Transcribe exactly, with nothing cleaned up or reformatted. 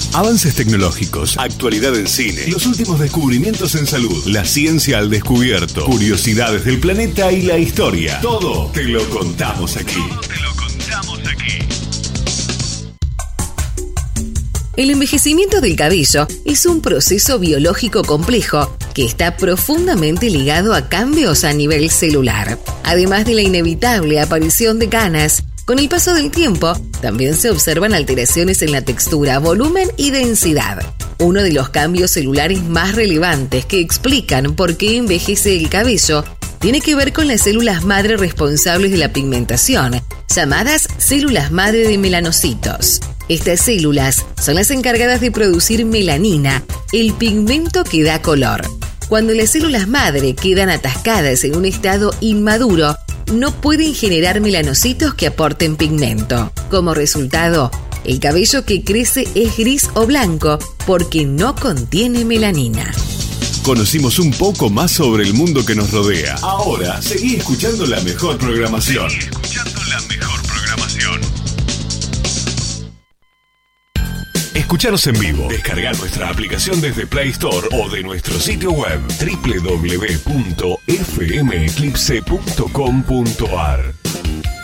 Avances tecnológicos, actualidad en cine, los últimos descubrimientos en salud, la ciencia al descubierto, curiosidades del planeta y la historia. Todo te lo contamos aquí. Todo te lo contamos aquí. El envejecimiento del cabello es un proceso biológico complejo que está profundamente ligado a cambios a nivel celular. Además de la inevitable aparición de canas, con el paso del tiempo también se observan alteraciones en la textura, volumen y densidad. Uno de los cambios celulares más relevantes que explican por qué envejece el cabello tiene que ver con las células madre responsables de la pigmentación, llamadas células madre de melanocitos. Estas células son las encargadas de producir melanina, el pigmento que da color. Cuando las células madre quedan atascadas en un estado inmaduro, no pueden generar melanocitos que aporten pigmento. Como resultado, el cabello que crece es gris o blanco porque no contiene melanina. Conocimos un poco más sobre el mundo que nos rodea. Ahora, seguí escuchando la mejor programación. Seguí escuchando la mejor programación. Escucharos en vivo. Descargar nuestra aplicación desde Play Store o de nuestro sitio web doble u doble u doble u punto f m eclipse punto com punto a r.